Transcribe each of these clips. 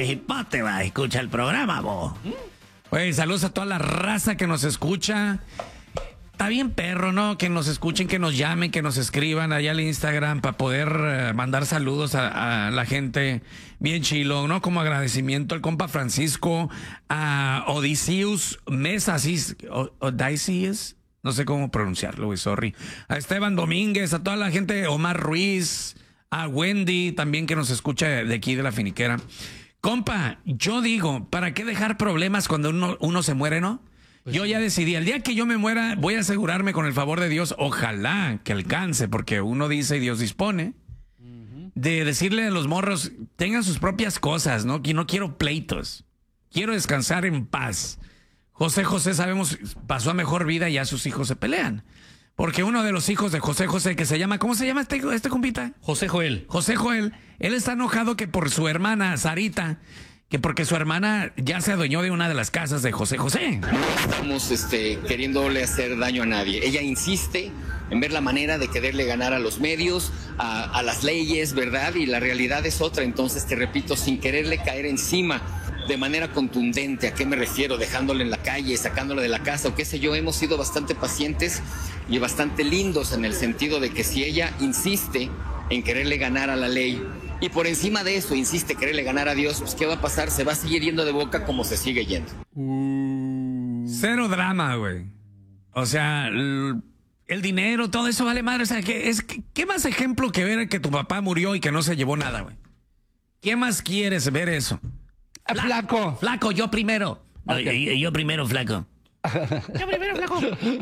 de hipote, va, escucha el programa, vos. Oye, saludos a toda la raza que nos escucha. Está bien perro, ¿no? Que nos escuchen, que nos llamen, que nos escriban allá al Instagram para poder mandar saludos a la gente. Bien chilo, ¿no? Como agradecimiento al compa Francisco, a Odysseus Mesa, Odysseus, no sé cómo pronunciarlo, güey, sorry. A Esteban Domínguez, a toda la gente, Omar Ruiz, a Wendy también que nos escucha de aquí de la Finiquera. Compa, yo digo, ¿para qué dejar problemas cuando uno se muere, no? Pues yo ya decidí, el día que yo me muera, voy a asegurarme con el favor de Dios, ojalá que alcance, porque uno dice y Dios dispone, de decirle a los morros, tengan sus propias cosas, ¿no? Que no quiero pleitos, quiero descansar en paz. José José, sabemos, pasó a mejor vida y ya sus hijos se pelean. Porque uno de los hijos de José José, que se llama, ¿cómo se llama este compita? José Joel. José Joel, él está enojado que por su hermana, Sarita, que porque su hermana ya se adueñó de una de las casas de José José. No estamos queriéndole hacer daño a nadie. Ella insiste en ver la manera de quererle ganar a los medios, a las leyes, ¿verdad? Y la realidad es otra. Entonces, te repito, sin quererle caer encima de manera contundente. ¿A qué me refiero? Dejándole en la calle, sacándole de la casa o qué sé yo. Hemos sido bastante pacientes y bastante lindos en el sentido de que si ella insiste en quererle ganar a la ley y por encima de eso insiste quererle ganar a Dios, pues ¿qué va a pasar? Se va a seguir yendo de boca como se sigue yendo. Cero drama, güey. O sea, el dinero, todo eso vale madre. O sea, ¿qué más ejemplo que ver que tu papá murió y que no se llevó nada, güey? ¿Qué más quieres ver eso? Flaco. Flaco, yo primero. Okay. Yo primero, flaco. Yo primero, flaco.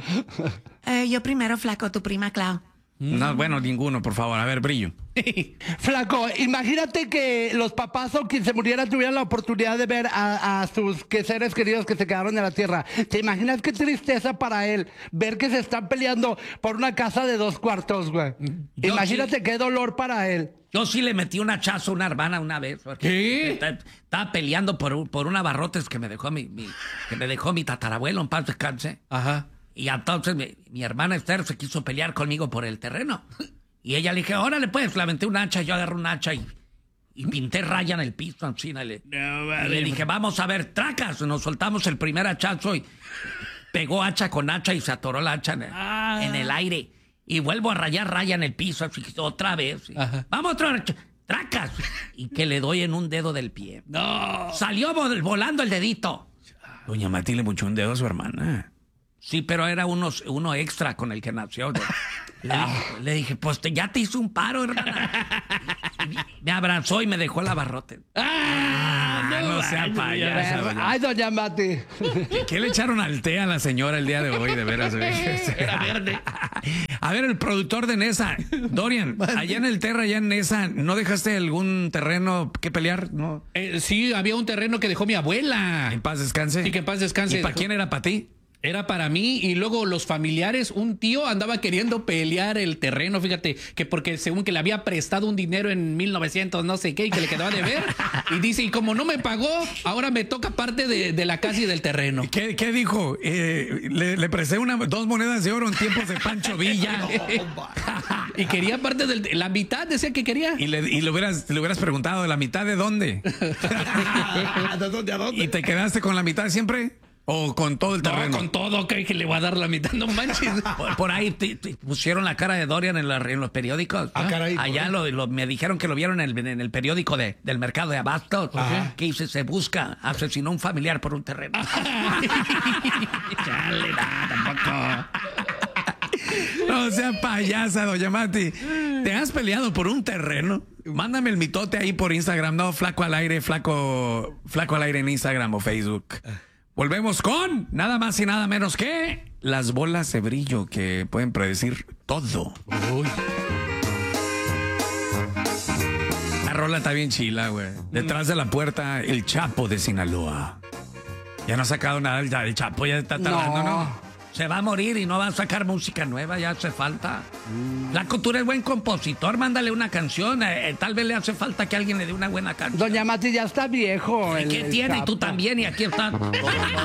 Yo primero, flaco, tu prima Clau. No, bueno, ninguno, por favor. A ver, Brillo. Flaco, imagínate que los papás o quien se muriera tuvieran la oportunidad de ver a sus seres queridos que se quedaron en la tierra. ¿Te imaginas qué tristeza para él ver que se están peleando por una casa de 2 cuartos, güey? Imagínate qué dolor para él. Yo sí le metí un hachazo a una hermana una vez. ¿Qué? Estaba peleando por un abarrotes que me dejó mi tatarabuelo, en paz descanse. Ajá. Y entonces mi hermana Esther se quiso pelear conmigo por el terreno. Y ella le dije, órale pues, le aventé un hacha, yo agarré un hacha y pinté raya en el piso, encima. Y le dije, vamos a ver, tracas. Nos soltamos el primer hachazo y pegó hacha con hacha y se atoró la hacha en el aire. Y vuelvo a rayar raya en el piso, así, otra vez. Vamos otra vez, tracas. Y que le doy en un dedo del pie. No. Salió volando el dedito. Doña Mati le puchó un dedo a su hermana. Sí, pero era uno extra con el que nació. Le dije, pues ya te hizo un paro, hermana. Me abrazó y me dejó el abarrote. No sea payaso. Ay, doña Mati. ¿Qué le echaron al té a la señora el día de hoy, de veras? Era verde. A ver, el productor de Nesa, Dorian, allá en el Terra, allá en Nesa, ¿no dejaste algún terreno que pelear? ¿No? Sí, había un terreno que dejó mi abuela. En paz descanse. Sí, que en paz descanse. ¿Y para quién era? ¿Para ti? Era para mí, y luego los familiares, un tío andaba queriendo pelear el terreno, fíjate, que porque según que le había prestado un dinero en 1900 no sé qué y que le quedaba de ver, y dice, y como no me pagó, ahora me toca parte de la casa y del terreno. ¿Qué dijo? Le presté 2 monedas de oro en tiempos de Pancho Villa. Y quería parte de la mitad, decía que quería. Y le hubieras preguntado, ¿la mitad de dónde? ¿De dónde a dónde? ¿Y te quedaste con la mitad siempre? ¿O con todo el terreno? No, con todo, que le voy a dar la mitad, no manches. Por ahí te pusieron la cara de Dorian en los periódicos. Caray, allá me dijeron que lo vieron en el periódico del mercado de Abastos. Que dice, se busca, asesinó a un familiar por un terreno. Chale, tampoco. No sea payasa, doña Mati. ¿Te has peleado por un terreno? Mándame el mitote ahí por Instagram. No, flaco al aire en Instagram o Facebook. Volvemos con nada más y nada menos que las bolas de brillo que pueden predecir todo. Uy. La rola está bien chila, güey. Detrás de la puerta, el Chapo de Sinaloa. Ya no ha sacado nada el Chapo, ya está tardando, ¿no? Se va a morir y no va a sacar música nueva, ya hace falta. Flaco, tú eres buen compositor, mándale una canción. Tal vez le hace falta que alguien le dé una buena canción. Doña Mati ya está viejo. ¿Qué tiene? Y tú también, y aquí está.